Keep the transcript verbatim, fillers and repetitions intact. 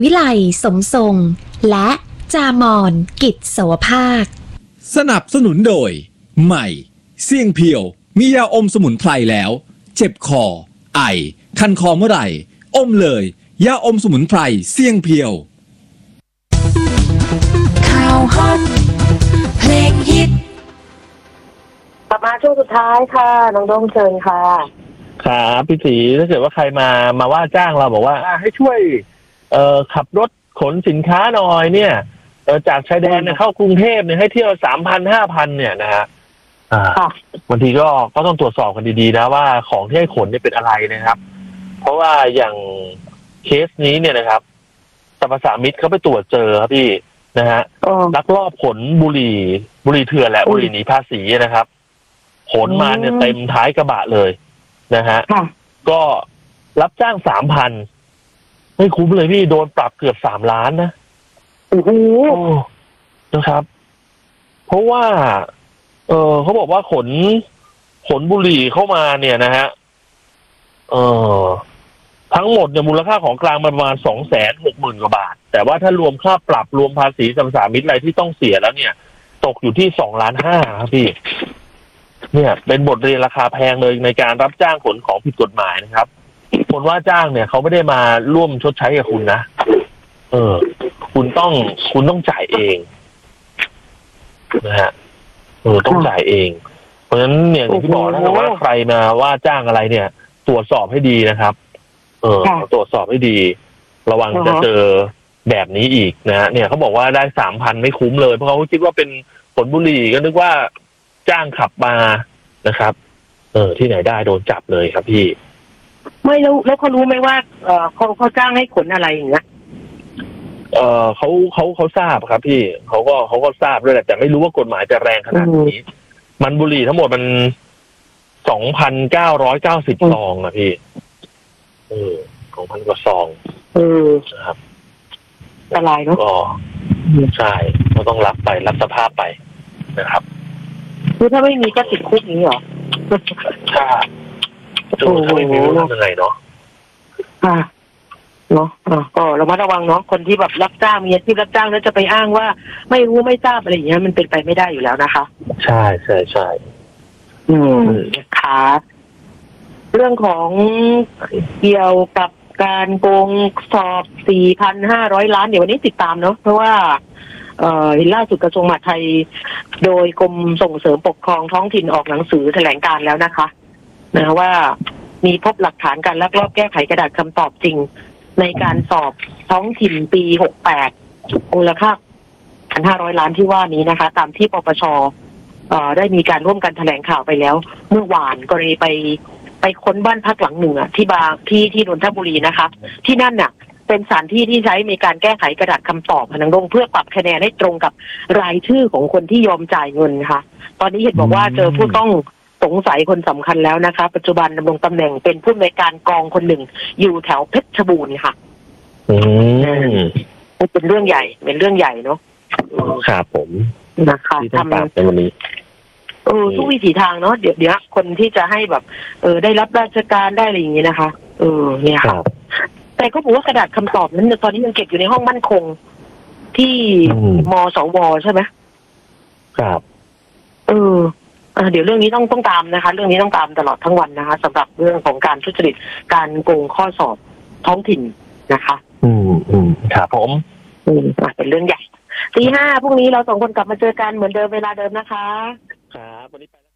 วิไลสมทรงและจามอนกิจโสภาคสนับสนุนโดยใหม่เสี่ยงเพียวมียาอมสมุนไพรแล้วเจ็บคอไอคันคอเมื่อไหร่อมเลยยาอมสมุนไพรเสี่ยงเพียวข่าวฮอตเพลงฮิตกลับมาช่วงสุดท้ายค่ะน้องโดงเชิญค่ะครับพี่ศรีถ้าเกิดว่าใครมามาว่าจ้างเราบอกว่าให้ช่วยเอ่อขับรถขนสินค้าหน่อยเนี่ยเอ่อจากชายแดนเข้ากรุงเทพเนี่ยให้เที่ยวสามพันห้าพันเนี่ยนะฮะอ่าบางทีก็ก็ต้องตรวจสอบกันดีๆนะว่าของที่ให้ขนเนี่ยเป็นอะไรนะครับเพราะว่าอย่างเคสนี้เนี่ยนะครับสรรพสามิตเขาไปตรวจเจอครับพี่นะฮะลักลอบขนบุหรี่บุหรี่เถื่อนและบุหรี่หนีภาษีนะครับขนมาเนี่ยเต็มท้ายกระบะเลยนะฮะก็รับจ้างสามพันไม่คุ้มเลยพี่โดนปรับเกือบสามล้านนะโอ้โหนะครับ เพราะว่าเออเขาบอกว่าขนขนบุหรี่เข้ามาเนี่ยนะฮะเออทั้งหมดเนี่ยมูลค่าของกลางประมาณสองแสนหกหมื่นกว่าบาทแต่ว่าถ้ารวมค่าปรับรวมภาษีสรรพสามิตอะไรที่ต้องเสียแล้วเนี่ยตกอยู่ที่สองล้านห้าครับพี่เนี่ยเป็นบทเรียนราคาแพงเลยในการรับจ้างขนของผิดกฎหมายนะครับคนว่าจ้างเนี่ยเขาไม่ได้มาร่วมชดใช้กับคุณนะเออคุณต้องคุณต้องจ่ายเองนะฮะเออต้องจ่ายเองเพราะฉะนั้นเนี่ยอย่างที่บอกนะว่าใครมาว่าจ้างอะไรเนี่ยตรวจสอบให้ดีนะครับเออตรวจสอบให้ดีระวังจะเจอแบบนี้อีกนะฮะเนี่ยเขาบอกว่าได้สามพันไม่คุ้มเลยเพราะเขาคิดว่าเป็นผลบุหรี่ก็นึกว่าจ้างขับมานะครับเออที่ไหนได้โดนจับเลยครับพี่ไม่แล้วแล้วเขารู้ไหมว่าเออเขาเขาจ้างให้ขนอะไรอย่างเงี้ยเออเขาเขาเขาทราบครับพี่เขาก็เขาก็ทราบด้วยแหละแต่ไม่รู้ว่ากฎหมายจะแรงขนาดนี้มันบุหรี่ทั้งหมดมันสองพันเก้าร้อยเก้าสิบซองอะพี่เออสองพันกว่าซองเออนะครับอันตรายเนาะก็ใช่ก็ต้องรับไปรับสภาพไปนะครับคือถ้าไม่มีก็ติดคุกนี้เหรอถ้าถ้าไม่มีรู้ทำยังไงเนาะค่ะเนาะก็ระมัดระวังเนาะคนที่แบบรับจ้างมีอาชีพรับจ้างแล้วจะไปอ้างว่าไม่รู้ไม่ทราบอะไรอย่างเงี้ยมันเป็นไปไม่ได้อยู่แล้วนะคะใช่ใช่ใช่อืมค่ะเรื่องของเกี่ยวกับการโกงสอบ สี่พันห้าร้อย ล้านเดี๋ยววันนี้ติดตามเนาะเพราะว่าเอ่อล่าสุดกระทรวงมหาดไทยโดยกรมส่งเสริมปกครองท้องถิ่นออกหนังสือแถลงการแล้วนะคะนะว่ามีพบหลักฐานการลักลอบแก้ไขกระดาษคำตอบจริงในการสอบท้องถิ่นปีหกสิบแปดมูลค่า หนึ่งพันห้าร้อย ล้านที่ว่านี้นะคะตามที่ปปช.เอ่อได้มีการร่วมกันแถลงข่าวไปแล้วเมื่อวานกรณีไปไปค้นบ้านพักหลังหนึ่งอ่ะที่บางที่ที่นนทบุรีนะคะที่นั่นน่ะเป็นสถานที่ที่ใช้ในการแก้ไขกระดาษคำตอบพนังดงเพื่อปรับคะแนนให้ตรงกับรายชื่อของคนที่ยอมจ่ายเงินค่ะตอนนี้เห็นบอกว่าเจอผู้ต้องสงสัยคนสำคัญแล้วนะคะปัจจุบันดำรงตำแหน่งเป็นผู้อำนวยการกองคนหนึ่งอยู่แถวเพชรบูรณ์ค่ะอืมเป็นเรื่องใหญ่เป็นเรื่องใหญ่เนาะครับผมนะคะทำในวันนี้เออทุกวิถีทางเนาะเดี๋ยวเดี๋ยวคนที่จะให้แบบเออได้รับราชการได้อะไรอย่างงี้นะคะเออเนี่ยค่ะแต่ก็บอกว่ากระดาษคำตอบนั้นตอนนี้ยังเก็บอยู่ในห้องมั่นคงที่มสวใช่ไหมครับเออเดี๋ยวเรื่องนี้ต้องต้องตามนะคะเรื่องนี้ต้องตามตลอดทั้งวันนะคะสำหรับเรื่องของการทุจริตการโกงข้อสอบท้องถิ่นนะคะอืมอืมครับผมอืมเป็นเรื่องใหญ่ตีห้าพรุ่งนี้เราสองคนกลับมาเจอกันเหมือนเดิมเวลาเดิมนะคะครับวันนี้ไป